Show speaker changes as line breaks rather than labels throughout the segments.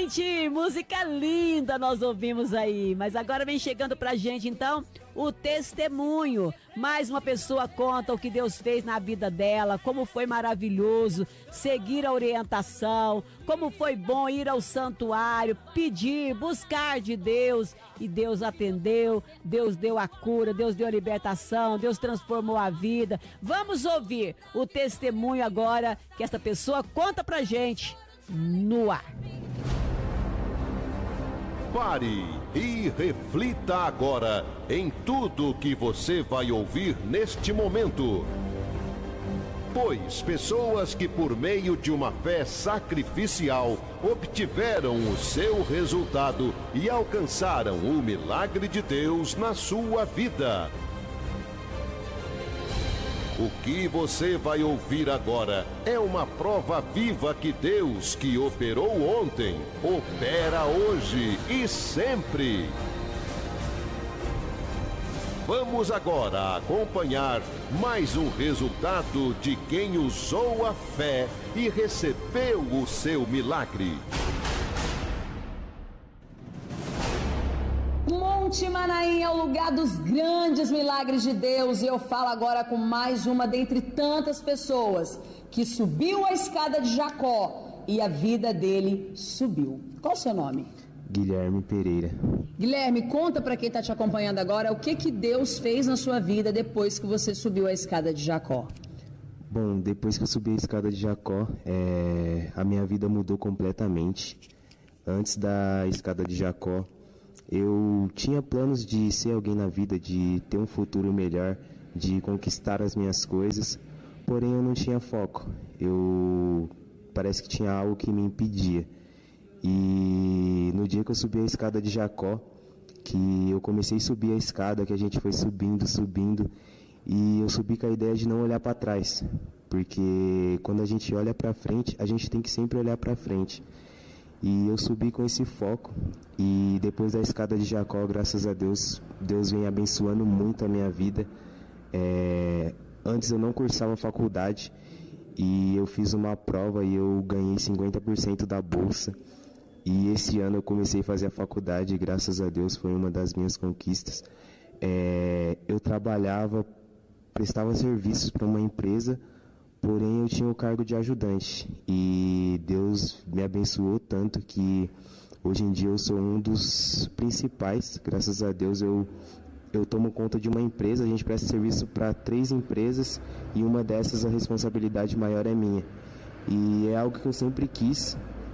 Gente, música linda nós ouvimos aí. Mas agora vem chegando pra gente, então, o testemunho. Mais uma pessoa conta o que Deus fez na vida dela, como foi maravilhoso seguir a orientação, como foi bom ir ao santuário, pedir, buscar de Deus. E Deus atendeu, Deus deu a cura, Deus deu a libertação, Deus transformou a vida. Vamos ouvir o testemunho agora que essa pessoa conta pra gente no ar.
Pare e reflita agora em tudo que você vai ouvir neste momento. Pois pessoas que por meio de uma fé sacrificial obtiveram o seu resultado e alcançaram o milagre de Deus na sua vida. O que você vai ouvir agora é uma prova viva que Deus, que operou ontem, opera hoje e sempre. Vamos agora acompanhar mais um resultado de quem usou a fé e recebeu o seu milagre.
Monte Manaim é o lugar dos grandes milagres de Deus, e eu falo agora com mais uma dentre tantas pessoas que subiu a escada de Jacó e a vida dele subiu. Qual o seu nome?
Guilherme Pereira.
Guilherme, conta para quem está te acompanhando agora o que Deus fez na sua vida depois que você subiu a escada de Jacó.
Bom, depois que eu subi a escada de Jacó, a minha vida mudou completamente. Antes da escada de Jacó, eu tinha planos de ser alguém na vida, de ter um futuro melhor, de conquistar as minhas coisas, porém eu não tinha foco. Parece que tinha algo que me impedia. E no dia que eu subi a escada de Jacó, que eu comecei a subir a escada, que a gente foi subindo, e eu subi com a ideia de não olhar para trás, porque quando a gente olha para frente, a gente tem que sempre olhar para frente. E eu subi com esse foco, e depois da escada de Jacó, graças a Deus, Deus vem abençoando muito a minha vida. Antes eu não cursava faculdade, e eu fiz uma prova e eu ganhei 50% da bolsa. E esse ano eu comecei a fazer a faculdade, e graças a Deus foi uma das minhas conquistas. Eu trabalhava, prestava serviços para uma empresa, porém eu tinha o cargo de ajudante. E Deus me abençoou tanto que hoje em dia eu sou um dos principais. Graças a Deus eu tomo conta de uma empresa, a gente presta serviço para 3 empresas e uma dessas a responsabilidade maior é minha. E é algo que eu sempre quis.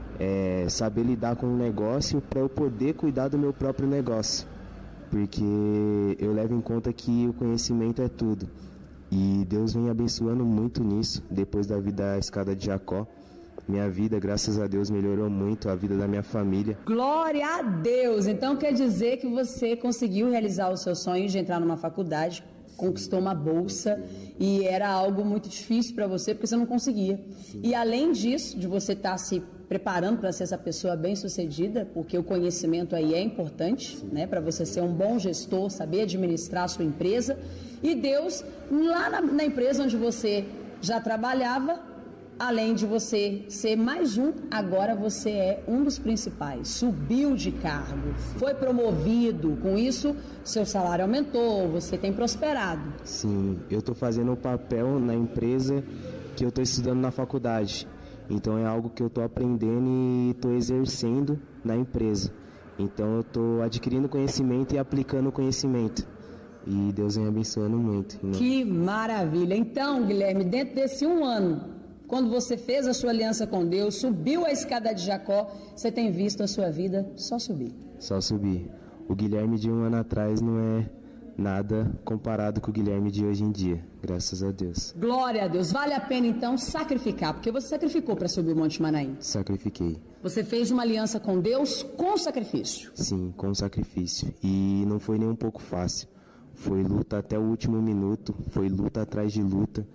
Saber lidar com o negócio para eu poder cuidar do meu próprio negócio, porque eu levo em conta que o conhecimento é tudo, e Deus vem abençoando muito nisso. Depois da escada de Jacó, minha vida, graças a Deus, melhorou muito, a vida da minha família.
Glória a Deus! Então quer dizer que você conseguiu realizar o seu sonho de entrar numa faculdade, conquistou uma bolsa, e era algo muito difícil para você porque você não conseguia. Sim. E além disso, de você estar se preparando para ser essa pessoa bem-sucedida, porque o conhecimento aí é importante, né, para você ser um bom gestor, saber administrar a sua empresa. E Deus, lá na empresa onde você já trabalhava, além de você ser mais um, agora você é um dos principais. Subiu de cargo, foi promovido. Com isso, seu salário aumentou, você tem prosperado.
Sim, eu estou fazendo o papel na empresa que eu estou estudando na faculdade. Então é algo que eu estou aprendendo e estou exercendo na empresa. Então eu estou adquirindo conhecimento e aplicando o conhecimento. E Deus vem abençoando muito. Né?
Que maravilha! Então, Guilherme, dentro desse 1 ano, quando você fez a sua aliança com Deus, subiu a escada de Jacó, você tem visto a sua vida só subir.
Só subir. O Guilherme de 1 ano atrás não é nada comparado com o Guilherme de hoje em dia, graças a Deus.
Glória a Deus. Vale a pena então sacrificar, porque você sacrificou para subir o Monte Manaim.
Sacrifiquei.
Você fez uma aliança com Deus com sacrifício.
Sim, com sacrifício. E não foi nem um pouco fácil. Foi luta até o último minuto, foi luta atrás de luta.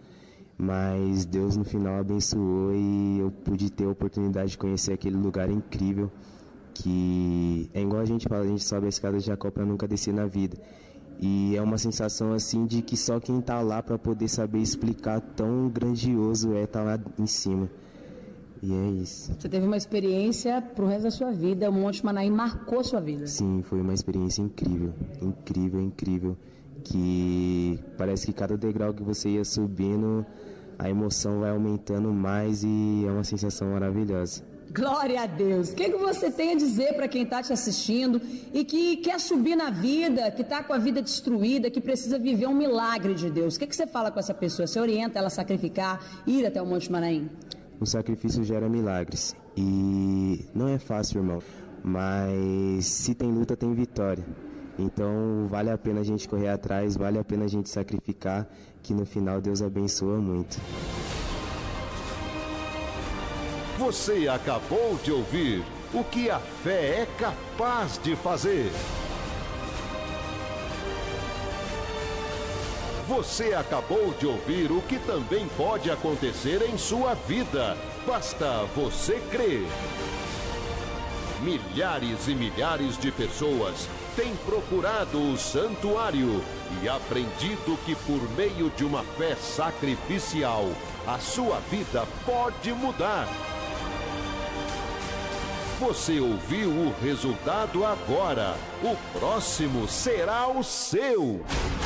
Mas Deus no final abençoou e eu pude ter a oportunidade de conhecer aquele lugar incrível, que é igual a gente fala, a gente sobe a escada de Jacó para nunca descer na vida. E é uma sensação assim de que só quem tá lá para poder saber explicar tão grandioso é estar lá em cima. E é isso.
Você teve uma experiência pro resto da sua vida, o Monte Manaim marcou sua vida.
Sim, foi uma experiência incrível, incrível, incrível. Que parece que cada degrau que você ia subindo, a emoção vai aumentando mais e é uma sensação maravilhosa.
Glória a Deus. O que você tem a dizer para quem está te assistindo e que quer subir na vida, que está com a vida destruída, que precisa viver um milagre de Deus? O que você fala com essa pessoa? Você orienta ela a sacrificar, ir até o Monte Manaim?
O sacrifício gera milagres e não é fácil, irmão, mas se tem luta, tem vitória. Então vale a pena a gente correr atrás, vale a pena a gente sacrificar, que no final Deus abençoa muito.
Você acabou de ouvir o que a fé é capaz de fazer. Você acabou de ouvir o que também pode acontecer em sua vida. Basta você crer. Milhares e milhares de pessoas têm procurado o santuário e aprendido que por meio de uma fé sacrificial, a sua vida pode mudar. Você ouviu o resultado agora. O próximo será o seu.